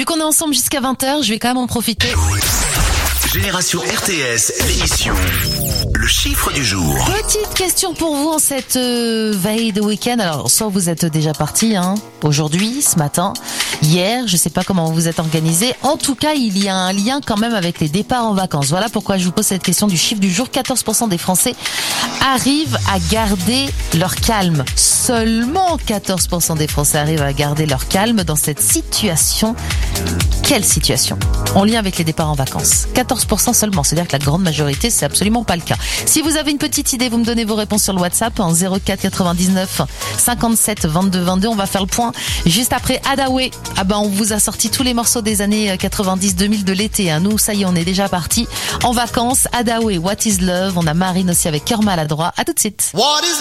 qu'on est ensemble jusqu'à 20h, je vais quand même en profiter. Génération RTS, l'émission Le chiffre du jour. Petite question pour vous en cette veille de week-end. Alors, soit vous êtes déjà parti, aujourd'hui, ce matin, hier, je sais pas comment vous vous êtes organisé. En tout cas, il y a un lien quand même avec les départs en vacances. Voilà pourquoi je vous pose cette question du chiffre du jour. 14% des Français arrivent à garder leur calme. Seulement 14% des Français arrivent à garder leur calme dans cette situation. Quelle situation? En lien avec les départs en vacances. 14% seulement, c'est-à-dire que la grande majorité, c'est absolument pas le cas. Si vous avez une petite idée, vous me donnez vos réponses sur le WhatsApp en 04 99 57 22 22. On va faire le point juste après Hadaway. On vous a sorti tous les morceaux des années 90-2000 de l'été. Nous, ça y est, on est déjà parti en vacances. Hadaway, What is Love. On a Marine aussi avec Cœur Maladroit. À tout de suite.